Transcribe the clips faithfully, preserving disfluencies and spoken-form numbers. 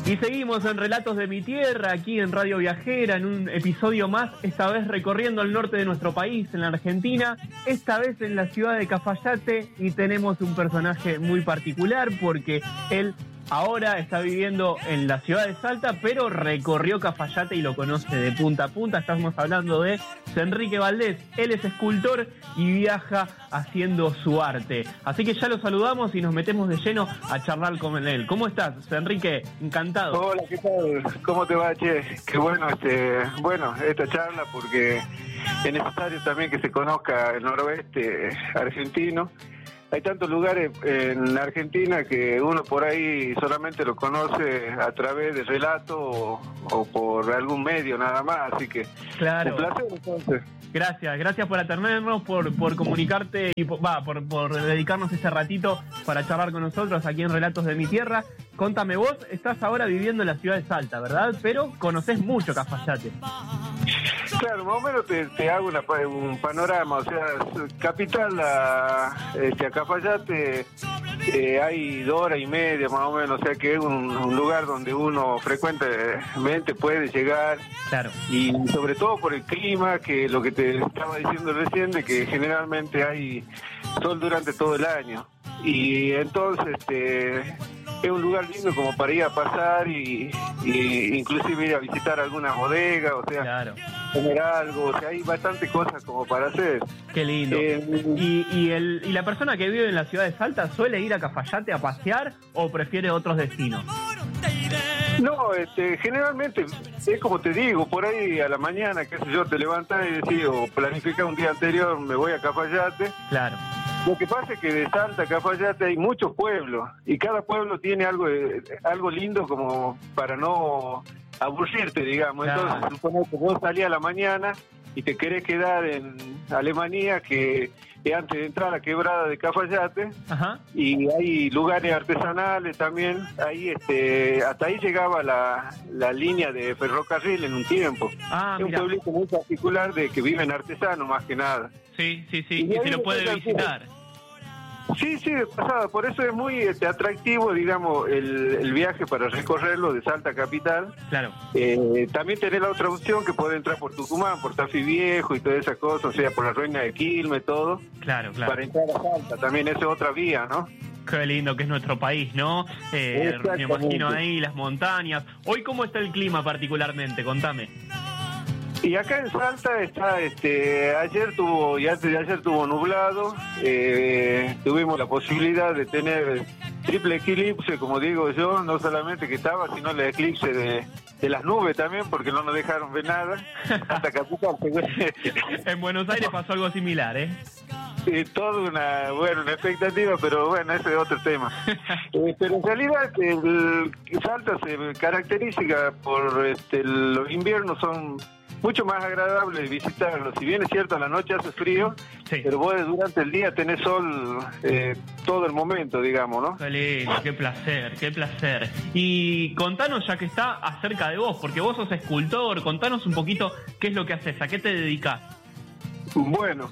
Y seguimos en Relatos de mi Tierra, aquí en Radio Viajera, en un episodio más, esta vez recorriendo el norte de nuestro país, en la Argentina, esta vez en la ciudad de Cafayate, y tenemos un personaje muy particular porque él ahora está viviendo en la ciudad de Salta, pero recorrió Cafayate y lo conoce de punta a punta. Estamos hablando de Enrique Valdés. Él es escultor y viaja haciendo su arte. Así que ya lo saludamos y nos metemos de lleno a charlar con él. ¿Cómo estás, Enrique? Encantado. Hola, ¿qué tal? ¿Cómo te va, che? Qué bueno, este, bueno, esta charla porque es necesario también que se conozca el noroeste argentino. Hay tantos lugares en la Argentina que uno por ahí solamente lo conoce a través de relato o, o por algún medio nada más, así que claro. Un placer entonces. Gracias, gracias por atendernos, por, por comunicarte y por, va, por, por dedicarnos este ratito para charlar con nosotros aquí en Relatos de mi Tierra. Contame, vos estás ahora viviendo en la ciudad de Salta, ¿verdad? Pero conocés mucho Cafayate. Claro, más o menos te, te hago una, un panorama, o sea, capital a, este, a Cafayate eh, hay dos horas y media más o menos, o sea que es un, un lugar donde uno frecuentemente puede llegar. Claro. Y sobre todo por el clima, que lo que te estaba diciendo recién, de que generalmente hay sol durante todo el año. Y entonces este, es un lugar lindo como para ir a pasar y, y inclusive ir a visitar alguna bodega, o sea, claro. comer algo, o sea, hay bastante cosas como para hacer. Qué lindo. Eh, ¿Y, y, el, ¿Y la persona que vive en la ciudad de Salta suele ir a Cafayate a pasear o prefiere otros destinos? No, este, generalmente es como te digo, por ahí a la mañana, qué sé yo, te levantas y decís, o planificas un día anterior, me voy a Cafayate. Claro. Lo que pasa es que de Salta a Cafayate hay muchos pueblos y cada pueblo tiene algo algo lindo como para no aburrirte, digamos. Claro. Entonces, supongo que vos salís a la mañana y te querés quedar en Alemania, que es antes de entrar a la quebrada de Cafayate. Ajá. Y hay lugares artesanales también. Ahí, este, hasta ahí llegaba la, la línea de ferrocarril en un tiempo. Ah, es un pueblito muy particular de que viven artesanos más que nada. Sí, sí, sí, y, y se lo puede visitar. Sí, sí, de pasada, por eso es muy este, atractivo, digamos, el, el viaje para recorrerlo de Salta capital. Claro. Eh, también tenés la otra opción que puede entrar por Tucumán, por Tafí Viejo y todas esas cosas, o sea, por la Ruina de Quilmes, todo. Claro, claro. Para entrar a Salta, también esa es otra vía, ¿no? Qué lindo que es nuestro país, ¿no? Eh, me imagino ahí las montañas. Hoy, ¿cómo está el clima particularmente? Contame. Y acá en Salta está, este, ayer tuvo, y antes de ayer tuvo nublado, eh, tuvimos la posibilidad de tener triple eclipse, como digo yo, no solamente que estaba, sino el eclipse de, de las nubes también, porque no nos dejaron ver nada, hasta capital. En Buenos Aires pasó algo similar, ¿eh? Sí, toda una, bueno, una expectativa, pero bueno, ese es otro tema. eh, pero en realidad el, Salta se caracteriza por, este, los inviernos son mucho más agradable visitarlo. Si bien es cierto, a la noche hace frío, sí, pero vos durante el día tenés sol eh, todo el momento, digamos, ¿no? Qué lindo, qué placer, qué placer. Y contanos, ya que está, acerca de vos, porque vos sos escultor, contanos un poquito qué es lo que haces, a qué te dedicás. Bueno,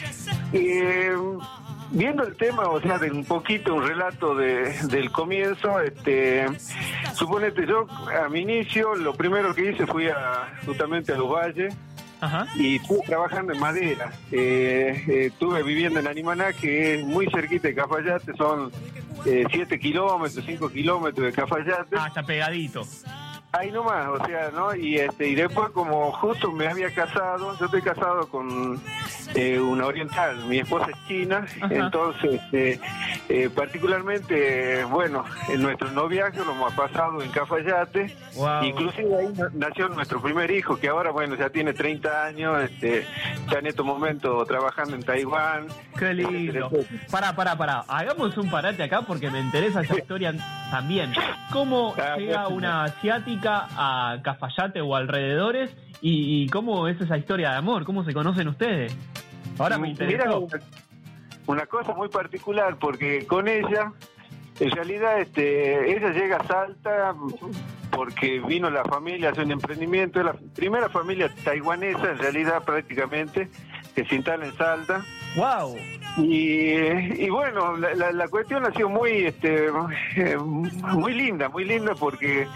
eh, viendo el tema, o sea, de un poquito un relato de, del comienzo, este, suponete, yo a mi inicio lo primero que hice fui a, justamente a los valles. Ajá. Y estuve trabajando en madera. Eh, eh, estuve viviendo en Animaná, que es muy cerquita de Cafayate, son eh, siete kilómetros, cinco kilómetros de Cafayate. Ah, está pegadito. Ahí nomás, o sea, ¿no? Y este y después, como justo me había casado, yo estoy casado con eh, una oriental, mi esposa es china. Ajá. Entonces, eh, eh, particularmente, bueno, en nuestro noviazgo lo hemos pasado en Cafayate. Wow. Inclusive ahí nació nuestro primer hijo, que ahora, bueno, ya tiene treinta años, este, está en estos momentos trabajando en Taiwán. Qué lindo. Pará, pará, pará, hagamos un parate acá porque me interesa esa historia también. ¿Cómo ah, llega una asiática a Cafayate o alrededores y, y cómo es esa historia de amor? ¿Cómo se conocen ustedes? Ahora me interesa. Mira, una, una cosa muy particular, porque con ella, en realidad, este, ella llega a Salta porque vino la familia a hacer un emprendimiento, es la primera familia taiwanesa, en realidad, prácticamente, que se instala en Salta. ¡Wow! Y, y bueno, la, la, la cuestión ha sido muy, este, muy linda, muy linda, porque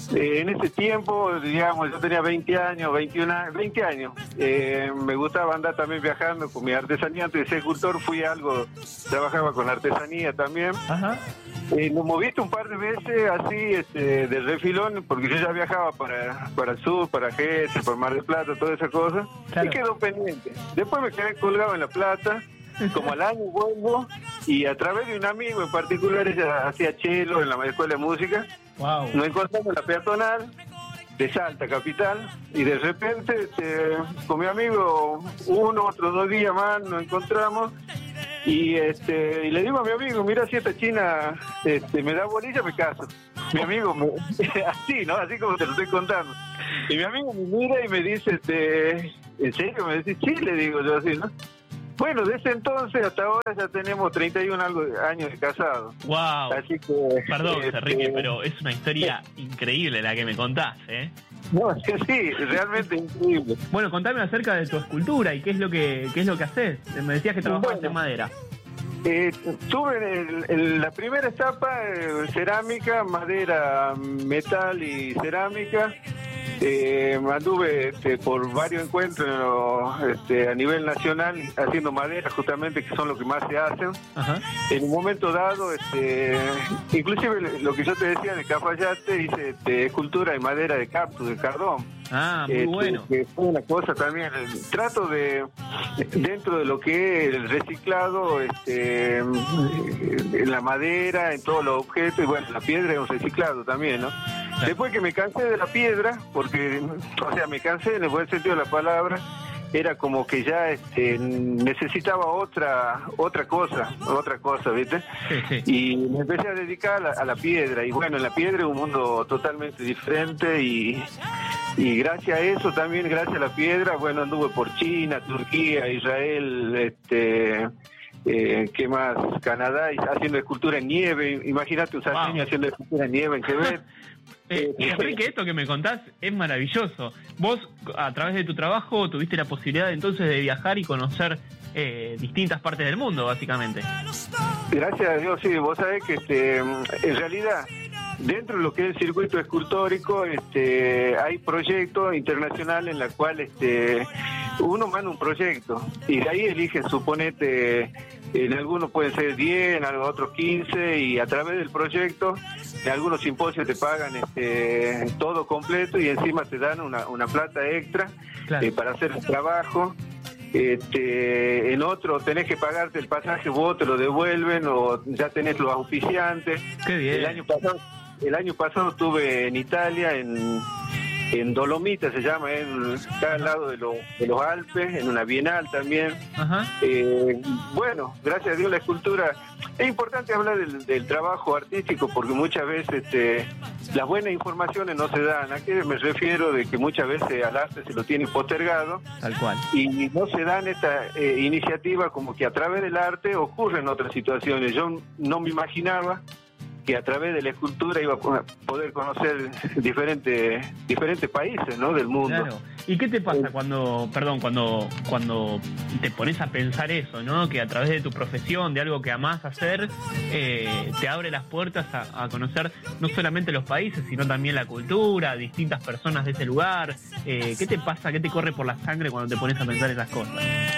Eh, en ese tiempo, digamos, yo tenía veinte años, veintiún años, veinte años. Eh, me gustaba andar también viajando con mi artesanía. Antes de ser escultor fui algo, trabajaba con artesanía también. Ajá. Eh, nos moviste un par de veces así, este, de refilón, porque yo ya viajaba para, para el sur, para Gete, para Mar del Plata, toda esa cosa. Claro. Y quedó pendiente. Después me quedé colgado en La Plata. Como al año vuelvo, y a través de un amigo en particular, ella hacía chelo en la escuela de música. Wow. Nos encontramos en la peatonal de Salta capital, y de repente este, con mi amigo uno, otros dos días más nos encontramos, y este y le digo a mi amigo, mira, si esta china este, me da bolilla, me caso. Mi amigo, me, así, ¿no? Así como te lo estoy contando. Y mi amigo me mira y me dice, este, ¿en serio? Me dice, sí, le digo yo así, ¿no? Bueno, desde entonces hasta ahora ya tenemos treinta y uno algo años de casado. Wow. Así que... Perdón, este, Enrique, pero es una historia increíble la que me contás, ¿eh? No, es que sí, realmente increíble. Bueno, contame acerca de tu escultura y qué es lo que qué es lo que haces. Me decías que trabajabas Bueno. en madera. Eh, tuve en, el- en la primera etapa eh, cerámica, madera, metal y cerámica. Eh, anduve este, por varios encuentros este, a nivel nacional haciendo madera, justamente, que son lo que más se hacen. Ajá. En un momento dado, este, inclusive lo que yo te decía de Cafayate, hice este, escultura de madera de cactus, de cardón. Ah, muy Eh, bueno. que fue una cosa también, el trato de, dentro de lo que es el reciclado, este, en la madera, en todos los objetos, y bueno, la piedra es un reciclado también, ¿no? Después que me cansé de la piedra, porque, o sea, me cansé en el buen sentido de la palabra, era como que ya este, necesitaba otra otra cosa, otra cosa, ¿viste? Sí, sí. Y me empecé a dedicar a la, a la piedra, y bueno, en la piedra es un mundo totalmente diferente, y, y gracias a eso también, gracias a la piedra, bueno, anduve por China, Turquía, Israel, este... Eh, ¿qué más? Canadá, y haciendo escultura en nieve. Imagínate un salteño Wow. haciendo escultura en nieve en Quebec. Eh, Enrique, esto que me contás es maravilloso. Vos, a través de tu trabajo, tuviste la posibilidad entonces de viajar y conocer eh, distintas partes del mundo, básicamente. Gracias a Dios, sí. Vos sabés que este, en realidad, dentro de lo que es el circuito escultórico, este, hay proyectos internacionales en los cuales este, uno manda un proyecto y de ahí eligen, suponete, en algunos pueden ser diez, en otros quince, y a través del proyecto, en algunos simposios te pagan este, todo completo, y encima te dan una, una plata extra Claro. eh, para hacer el trabajo. Este, en otro tenés que pagarte el pasaje, vos te lo devuelven, o ya tenés los auspiciantes. Qué bien. El año pasado, el año pasado estuve en Italia, en, en Dolomita se llama, en, está al lado de, lo- de los Alpes, en una bienal también. Ajá. Eh, bueno, gracias a Dios la escultura. Es importante hablar del, del trabajo artístico, porque muchas veces este, las buenas informaciones no se dan. ¿A qué me refiero? De que muchas veces al arte se lo tiene postergado, Tal cual. y no se dan esta eh, iniciativa, como que a través del arte ocurren otras situaciones. Yo no me imaginaba que a través de la escultura iba a poder conocer diferentes diferentes países, ¿no?, del mundo. Claro. ¿Y qué te pasa cuando, perdón, cuando cuando te pones a pensar eso, ¿no? Que a través de tu profesión, de algo que amás hacer, eh, te abre las puertas a, a conocer no solamente los países, sino también la cultura, distintas personas de ese lugar. Eh, ¿Qué te pasa? ¿Qué te corre por la sangre cuando te pones a pensar esas cosas?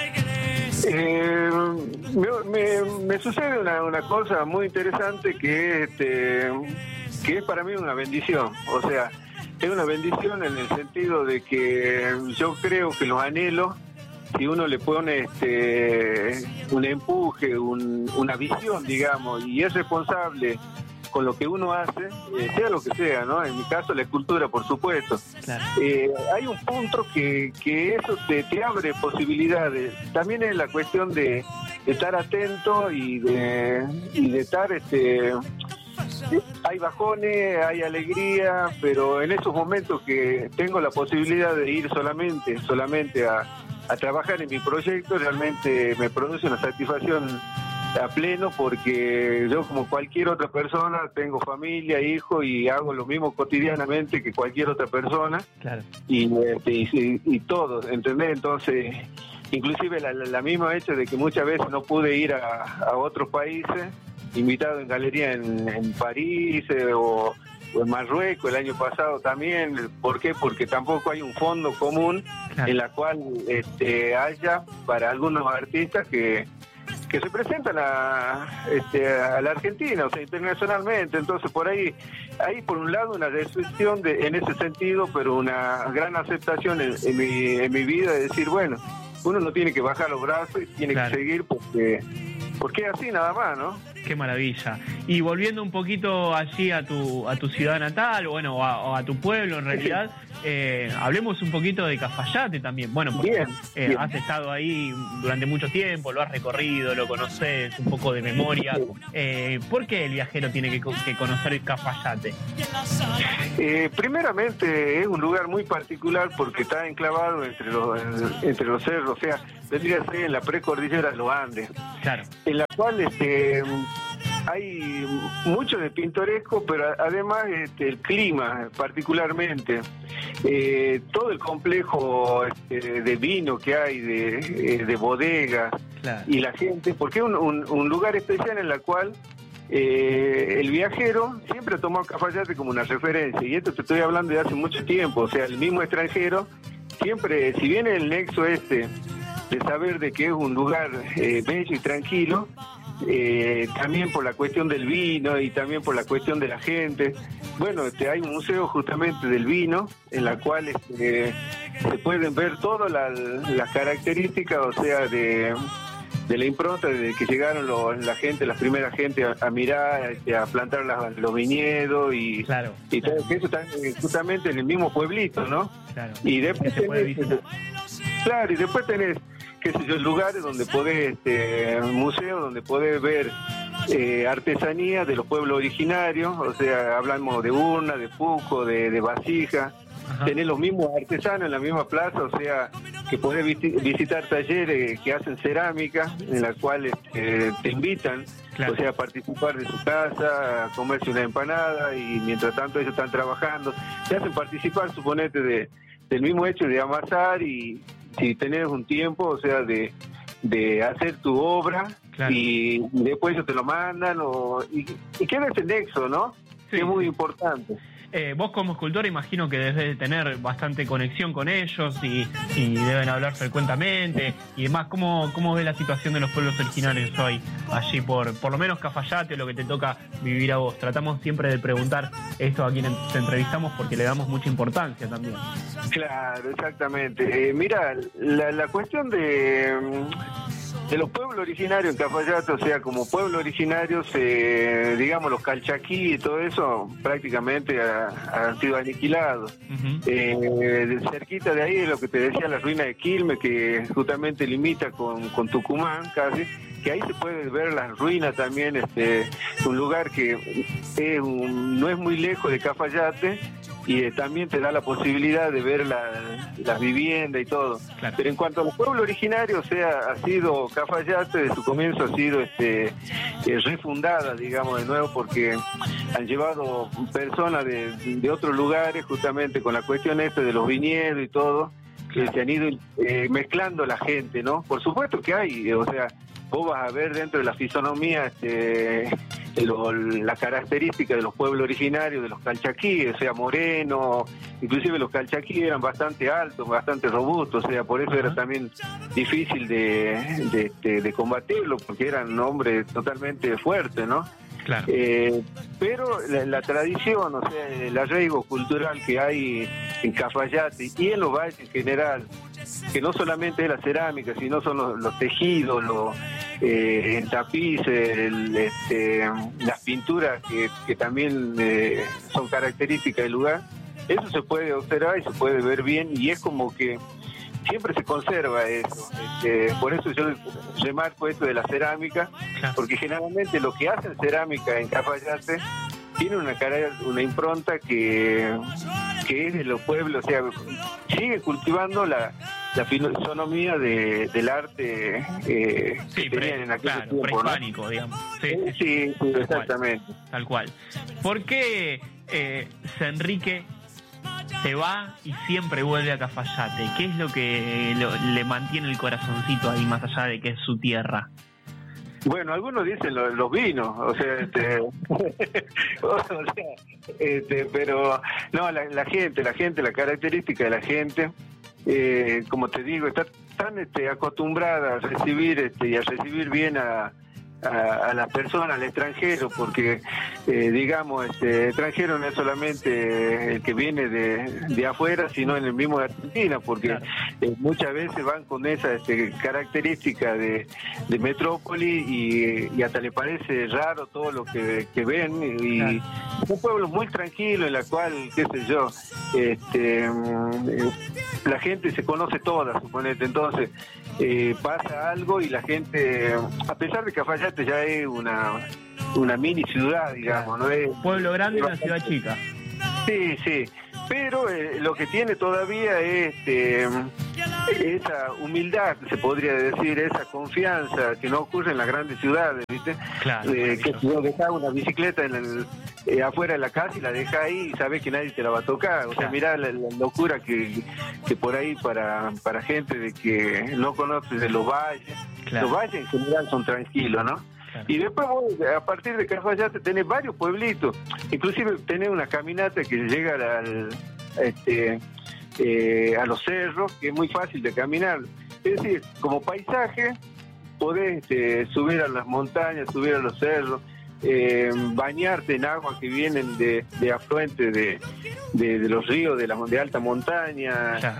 Eh, me, me- me sucede una, una cosa muy interesante que es, este, que es para mí una bendición. O sea, es una bendición en el sentido de que yo creo que los anhelos, si uno le pone este, un empuje, un- una visión, digamos, y es responsable con lo que uno hace, eh, sea lo que sea, ¿no? En mi caso, la escultura, por supuesto. Claro. Eh, hay un punto que, que eso te, te abre posibilidades. También es la cuestión de, de estar atento y de, y de estar, este, hay bajones, hay alegría, pero en esos momentos que tengo la posibilidad de ir solamente, solamente a, a trabajar en mi proyecto, realmente me produce una satisfacción a pleno, porque yo, como cualquier otra persona, tengo familia, hijo, y hago lo mismo cotidianamente que cualquier otra persona, Claro. y, este, y, y todo, ¿entendés? Entonces, inclusive la, la, la misma hecho de que muchas veces no pude ir a, a otros países, invitado en galería en, en París, eh, o o en Marruecos el año pasado también. ¿Por qué? Porque tampoco hay un fondo común claro. en la cual este, haya para algunos artistas que que se presentan a, este, a la Argentina, o sea, internacionalmente. Entonces, por ahí, hay por un lado una restricción de, en ese sentido, pero una gran aceptación en, en, mi, en mi vida de decir, bueno, uno no tiene que bajar los brazos y tiene claro. que seguir porque, porque es así nada más, ¿no? Qué maravilla. Y volviendo un poquito allí a tu a tu ciudad natal, bueno, o a, o a tu pueblo en realidad, eh, hablemos un poquito de Cafayate también. Bueno, porque bien, eh, bien. has estado ahí durante mucho tiempo, lo has recorrido, lo conoces un poco de memoria. Eh, ¿Por qué el viajero tiene que, que conocer Cafayate? Eh, primeramente es un lugar muy particular porque está enclavado entre los, entre los cerros, o sea, vendría a ser en la precordillera de los Andes, claro. en la cual este, hay mucho de pintoresco, pero además este, el clima particularmente, eh, todo el complejo este, de vino que hay, de, de bodegas claro. y la gente, porque es un, un, un lugar especial en la cual eh, el viajero siempre ha tomado Cafayate como una referencia, y esto te estoy hablando de hace mucho tiempo, o sea, el mismo extranjero siempre, si viene el nexo este de saber de que es un lugar eh, bello y tranquilo, eh, también por la cuestión del vino y también por la cuestión de la gente. Bueno, este, hay un museo justamente del vino en la cual este, se pueden ver todas las la características, o sea, de, de la impronta de que llegaron los, la gente, las primeras gente a, a mirar, este, a plantar las, los viñedos y, claro, y claro. todo eso está justamente en el mismo pueblito, ¿no? Claro. Y después tenés, claro, y después tenés qué sé yo, lugares donde podés, este, museos donde podés ver eh, artesanía de los pueblos originarios, o sea, hablamos de urna, de puco, de, de vasija, Ajá. tenés los mismos artesanos en la misma plaza, o sea, que podés visi- visitar talleres que hacen cerámica, en la cual este, te invitan, claro. o sea, a participar de su casa, a comerse una empanada, y mientras tanto ellos están trabajando, te hacen participar, suponete, de, del mismo hecho de amasar y si tenés un tiempo, o sea, de, de hacer tu obra claro. y después ellos te lo mandan o, y, y queda ese nexo, ¿no? Sí, que es muy sí. importante. Eh, vos como escultor imagino que debes de tener bastante conexión con ellos y, y deben hablar frecuentemente y demás. ¿Cómo, cómo ves la situación de los pueblos originarios hoy allí por por lo menos Cafayate, lo que te toca vivir a vos? Tratamos siempre de preguntar esto a quienes te entrevistamos porque le damos mucha importancia también. Claro, exactamente. Eh, mira, la, la cuestión de... de los pueblos originarios en Cafayate, o sea, como pueblos originarios, eh, digamos, los calchaquí y todo eso, prácticamente ha, han sido aniquilados. Uh-huh. Eh, cerquita de ahí es lo que te decía, la ruina de Quilmes, que justamente limita con, con Tucumán casi, que ahí se puede ver las ruinas también, este, un lugar que es un, no es muy lejos de Cafayate, y eh, también te da la posibilidad de ver la, las viviendas y todo. Claro. Pero en cuanto a los pueblos originarios, o sea, ha sido Cafayate, de su comienzo ha sido este eh, refundada, digamos, de nuevo, porque han llevado personas de, de otros lugares, justamente con la cuestión esta de los viñedos y todo, que claro. se han ido eh, mezclando la gente, ¿no? Por supuesto que hay, o sea, vos vas a ver dentro de la fisonomía este, lo, la característica de los pueblos originarios, de los calchaquíes, o sea, moreno, inclusive los calchaquíes eran bastante altos, bastante robustos, o sea, por eso uh-huh. era también difícil de, de, de, de combatirlo, porque eran hombres totalmente fuertes, ¿no? Claro. Eh, pero la, la tradición, o sea, el arraigo cultural que hay en Cafayate y en los valles en general, que no solamente es la cerámica, sino son los, los tejidos, los eh, el tapiz, el, este, las pinturas que, que también eh, son características del lugar, eso se puede observar y se puede ver bien, y es como que siempre se conserva eso. Este, por eso yo remarco esto de la cerámica, porque generalmente lo que hacen cerámica en Cafayate tiene una cara, una impronta que, que es de los pueblos, o sea, sigue cultivando la, la fisonomía de, del arte eh, sí, que pre, tenían en aquel claro, tiempo, prehispánico, ¿no? digamos. Sí, sí, sí, sí, sí tal exactamente. Cual, tal cual. ¿Por qué eh, Enrique se va y siempre vuelve a Cafayate? ¿Qué es lo que lo, le mantiene el corazoncito ahí, más allá de que es su tierra? Bueno, algunos dicen lo, los vinos, o sea, este, o sea, este, pero no, la, la gente, la gente, la característica de la gente, eh, como te digo, está tan este, acostumbrada a recibir este, y a recibir bien a A, a las personas, al extranjero, porque eh, digamos, este extranjero no es solamente el que viene de, de afuera, sino en el mismo de Argentina, porque claro. eh, muchas veces van con esa este, característica de, de metrópoli y, y hasta le parece raro todo lo que, que ven, y claro. son pueblos muy tranquilos en la cual, qué sé yo, este eh, la gente se conoce toda, suponete, entonces eh, pasa algo y la gente, a pesar de que Cafayate ya es una una mini ciudad, digamos, ¿no? Es pueblo grande y una ciudad chica. Sí, sí, pero eh, lo que tiene todavía es este, esa humildad, se podría decir, esa confianza que no ocurre en las grandes ciudades, ¿viste? Claro. Eh, que si vos dejás una bicicleta en el, eh, afuera de la casa y la dejás ahí y sabés que nadie te la va a tocar. O sea, mirá la, la locura que, que por ahí para, para gente de que no conoce de los valles, claro. Los valles en general son tranquilos, ¿no? Y después vos, a partir de Cafayate tenés varios pueblitos, inclusive tenés una caminata que llega al, este, eh, a los cerros, que es muy fácil de caminar. Es decir, como paisaje podés este, subir a las montañas, subir a los cerros, eh, bañarte en agua que vienen de, de afluentes de, de, de los ríos de la de alta montaña. Claro.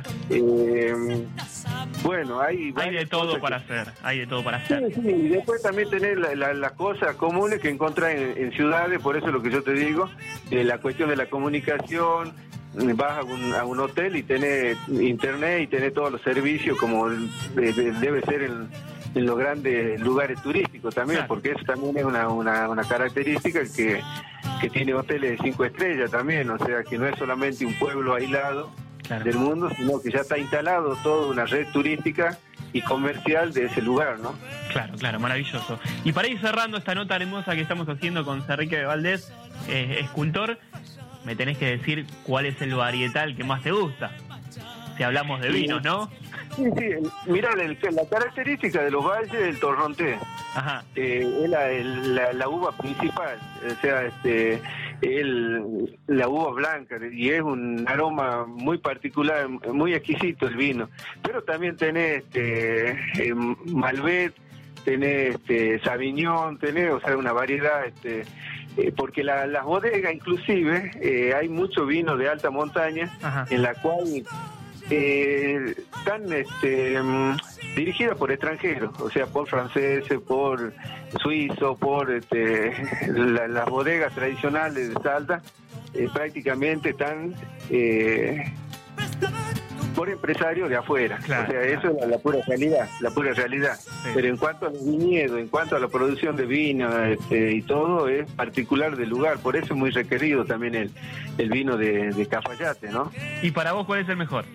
Eh, Bueno, hay, hay de todo para que... hacer, hay de todo para hacer. Sí, sí, y después también tener las la, la cosas comunes que encontrás en, en ciudades, por eso es lo que yo te digo, eh, la cuestión de la comunicación, vas a un, a un hotel y tenés internet y tenés todos los servicios como de, de, debe ser en, en los grandes lugares turísticos también, claro. Porque eso también es una, una, una característica que, que tiene hoteles de cinco estrellas también, o sea que no es solamente un pueblo aislado, claro. Del mundo, sino que ya está instalado toda una red turística y comercial de ese lugar, ¿no? Claro, claro, maravilloso. Y para ir cerrando esta nota hermosa que estamos haciendo con Enrique Valdés, eh, escultor, me tenés que decir cuál es el varietal que más te gusta. Si hablamos de vinos, ¿no? Sí, sí, mirá, la característica de los valles es el torrontés. Ajá. Eh, es la, la, la uva principal, o sea, este... El, la uva blanca, y es un aroma muy particular, muy exquisito el vino, pero también tenés este, eh, Malbec, tenés este, Sauvignon, tenés, o sea, una variedad, este, eh, porque la, las bodegas inclusive, eh, hay mucho vino de alta montaña. Ajá. En la cual eh, están este, um, dirigidas por extranjeros, o sea, por franceses, por suizos, por este, la, las bodegas tradicionales de Salta, eh, prácticamente están eh, por empresarios de afuera. Claro, o sea, eso claro. es la, la pura realidad, la pura realidad. Sí. Pero en cuanto a los viñedos, en cuanto a la producción de vino este, y todo, es particular del lugar, por eso es muy requerido también el, el vino de, de Cafayate, ¿no? ¿Y para vos cuál es el mejor?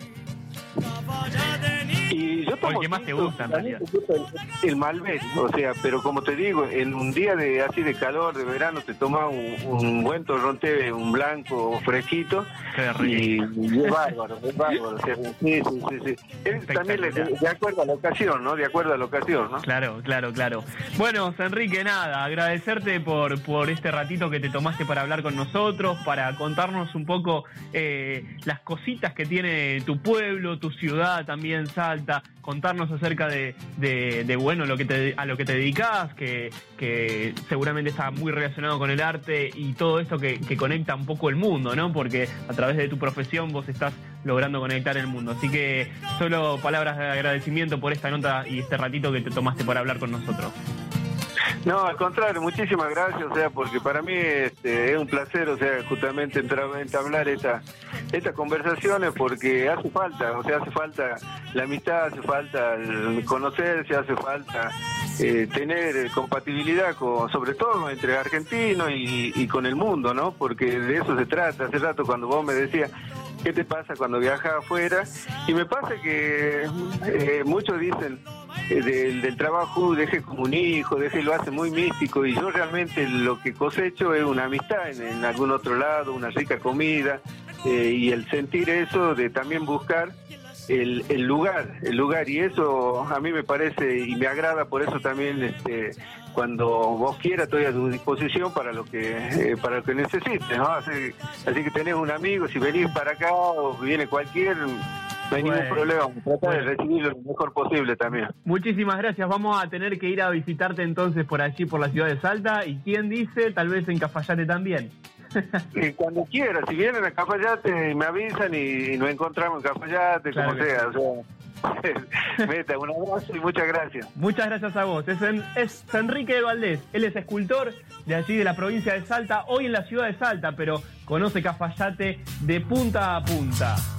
Y yo tomo el que más te gusta, en realidad. El, el Malbec, o sea, pero como te digo, en un día de así de calor, de verano, te tomas un, un buen torrontés, un blanco fresquito, y, y es bárbaro, es bárbaro. O sea, sí, sí, sí, sí. Es también de, de acuerdo a la ocasión, ¿no? De acuerdo a la ocasión, ¿no? Claro, claro, claro. Bueno, Enrique, nada, agradecerte por, por este ratito que te tomaste para hablar con nosotros, para contarnos un poco eh, las cositas que tiene tu pueblo, tu ciudad también, Salta. Contarnos acerca de, de, de bueno, lo que te, a lo que te dedicás, que, que seguramente está muy relacionado con el arte y todo esto que, que conecta un poco el mundo, ¿no? Porque a través de tu profesión vos estás logrando conectar el mundo. Así que solo palabras de agradecimiento por esta nota y este ratito que te tomaste para hablar con nosotros. No, al contrario, muchísimas gracias, o sea, porque para mí este, es un placer, o sea, justamente entablar esta, estas conversaciones, porque hace falta, o sea, hace falta la amistad, hace falta el conocerse, hace falta eh, tener compatibilidad, con, sobre todo entre argentinos y, y con el mundo, ¿no? Porque de eso se trata. Hace rato cuando vos me decías, ¿qué te pasa cuando viajas afuera? Y me pasa que eh, muchos dicen eh, del, del trabajo, deje como un hijo, deje, lo hace muy místico, y yo realmente lo que cosecho es una amistad en, en algún otro lado, una rica comida, eh, y el sentir eso de también buscar el, el lugar, el lugar, y eso a mí me parece y me agrada, por eso también este cuando vos quieras estoy a tu disposición para lo que eh, para lo que necesites, ¿no? Así, así que tenés un amigo, si venís para acá o viene cualquier, no hay bueno, ningún problema, trata bueno. de recibirlo lo mejor posible también. Muchísimas gracias, vamos a tener que ir a visitarte entonces por allí, por la ciudad de Salta, y quién dice, tal vez en Cafayate también. Y cuando quieras, si vienen a Cafayate me avisan y, y nos encontramos en Cafayate, claro como sea, o sea, Meta, un abrazo y muchas gracias. Muchas gracias a vos. Es, en, es Enrique de Valdés, él es escultor de allí de la provincia de Salta, hoy en la ciudad de Salta, pero conoce Cafayate de punta a punta.